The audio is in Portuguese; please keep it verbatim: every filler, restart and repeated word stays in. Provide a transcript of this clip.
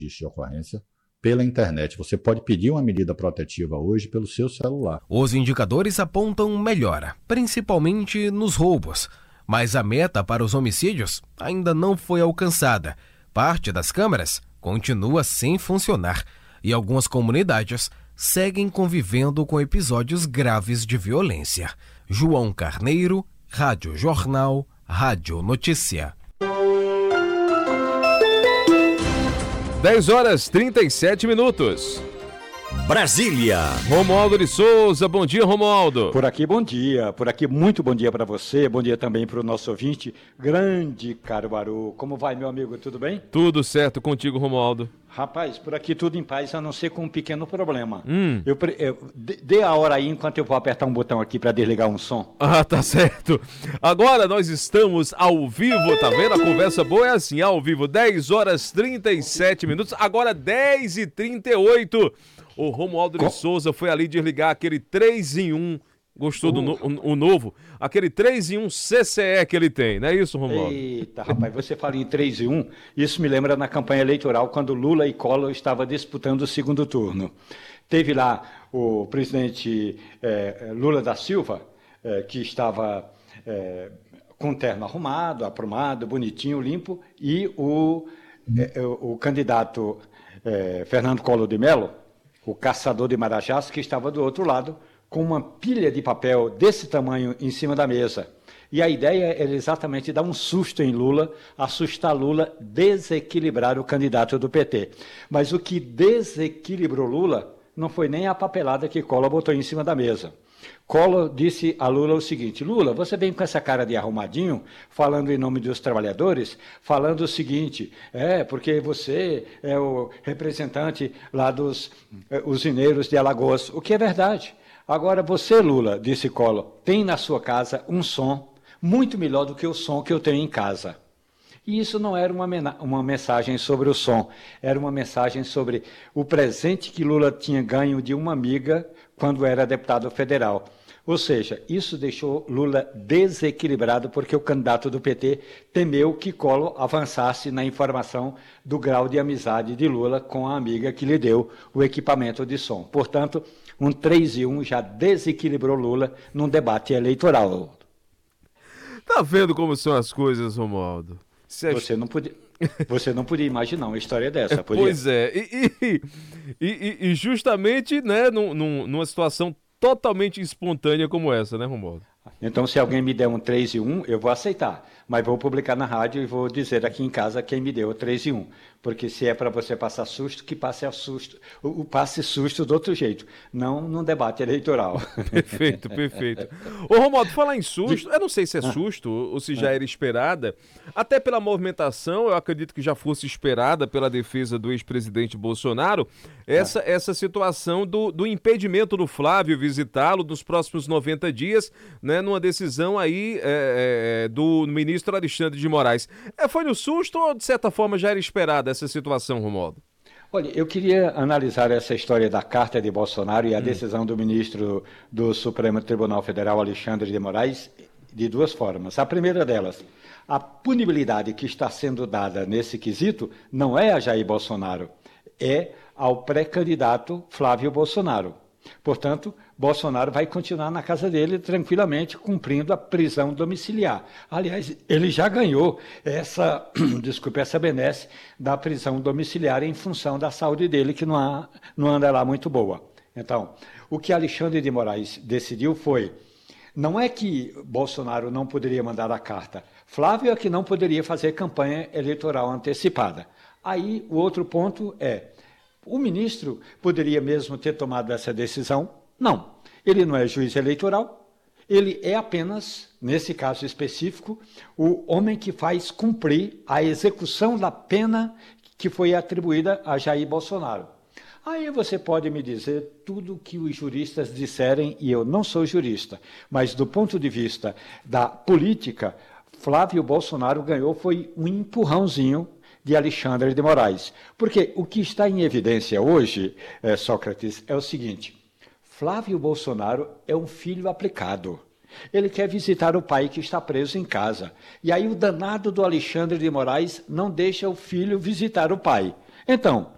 de ocorrência pela internet. Você pode pedir uma medida protetiva hoje pelo seu celular. Os indicadores apontam melhora, principalmente nos roubos, mas a meta para os homicídios ainda não foi alcançada. Parte das câmeras continua sem funcionar e algumas comunidades seguem convivendo com episódios graves de violência. João Carneiro, Rádio Jornal, Rádio Notícia. dez horas e trinta e sete minutos. Brasília. Romualdo de Souza, bom dia, Romualdo. Por aqui, bom dia. Por aqui, muito bom dia para você. Bom dia também para o nosso ouvinte, grande Caruaru. Como vai, meu amigo? Tudo bem? Tudo certo contigo, Romualdo. Rapaz, por aqui tudo em paz, a não ser com um pequeno problema. Hum. Eu, eu, dê a hora aí enquanto eu vou apertar um botão aqui para desligar um som. Ah, tá certo. Agora nós estamos ao vivo, tá vendo? A conversa boa é assim, ao vivo, dez horas e trinta e sete minutos, agora dez e trinta e oito. O Romualdo de Souza foi ali desligar aquele três em um. Gostou do no, o, o novo? Aquele três em um C C E que ele tem, não é isso, Romualdo? Eita, rapaz, você fala em três em um, isso me lembra na campanha eleitoral, quando Lula e Collor estavam disputando o segundo turno. Teve lá o presidente eh, Lula da Silva, eh, que estava eh, com terno arrumado, aprumado, bonitinho, limpo, e o, eh, o, o candidato eh, Fernando Collor de Mello, o caçador de marajás, que estava do outro lado, com uma pilha de papel desse tamanho em cima da mesa. E a ideia era exatamente dar um susto em Lula, assustar Lula, desequilibrar o candidato do P T. Mas o que desequilibrou Lula não foi nem a papelada que Collor botou em cima da mesa. Collor disse a Lula o seguinte: Lula, você vem com essa cara de arrumadinho, falando em nome dos trabalhadores, falando o seguinte, é, porque você é o representante lá dos é, usineiros de Alagoas, o que é verdade. Agora você, Lula, disse Collor, tem na sua casa um som muito melhor do que o som que eu tenho em casa. E isso não era uma, uma mensagem sobre o som, era uma mensagem sobre o presente que Lula tinha ganho de uma amiga quando era deputado federal. Ou seja, isso deixou Lula desequilibrado porque o candidato do P T temeu que Collor avançasse na informação do grau de amizade de Lula com a amiga que lhe deu o equipamento de som. Portanto, um três e um já desequilibrou Lula num debate eleitoral. Tá vendo como são as coisas, Romualdo? Você, você, não podia, você não podia imaginar uma história dessa, podia? Pois é, e, e, e, e justamente, né, num, num, numa situação totalmente espontânea como essa, né, Romualdo? Então, se alguém me der um três e um, eu vou aceitar. Mas vou publicar na rádio e vou dizer aqui em casa quem me deu o três e um. Porque se é para você passar susto, que passe a susto, o, o passe susto do outro jeito, não num debate eleitoral. Perfeito, perfeito. Ô, Romualdo, falar em susto, eu não sei se é susto ou se já era esperada, até pela movimentação, eu acredito que já fosse esperada pela defesa do ex-presidente Bolsonaro, essa, é. essa situação do, do impedimento do Flávio visitá-lo nos próximos noventa dias, né, numa decisão aí é, é, do ministro Alexandre de Moraes. É, foi no susto ou, de certa forma, já era esperada essa situação, Romualdo? Olha, eu queria analisar essa história da carta de Bolsonaro e a hum. decisão do ministro do Supremo Tribunal Federal, Alexandre de Moraes, de duas formas. A primeira delas, a punibilidade que está sendo dada nesse quesito não é a Jair Bolsonaro, é ao pré-candidato Flávio Bolsonaro. Portanto, Bolsonaro vai continuar na casa dele tranquilamente, cumprindo a prisão domiciliar. Aliás, ele já ganhou essa, desculpe, essa benesse da prisão domiciliar em função da saúde dele, que não, há, não anda lá muito boa. Então, o que Alexandre de Moraes decidiu foi, não é que Bolsonaro não poderia mandar a carta, Flávio é que não poderia fazer campanha eleitoral antecipada. Aí, o outro ponto é, o ministro poderia mesmo ter tomado essa decisão? Não. Ele não é juiz eleitoral, ele é apenas, nesse caso específico, o homem que faz cumprir a execução da pena que foi atribuída a Jair Bolsonaro. Aí você pode me dizer tudo o que os juristas disserem, e eu não sou jurista, mas do ponto de vista da política, Flávio Bolsonaro ganhou foi um empurrãozinho de Alexandre de Moraes. Porque o que está em evidência hoje, é, Sócrates, é o seguinte, Flávio Bolsonaro é um filho aplicado. Ele quer visitar o pai que está preso em casa. E aí o danado do Alexandre de Moraes não deixa o filho visitar o pai. Então,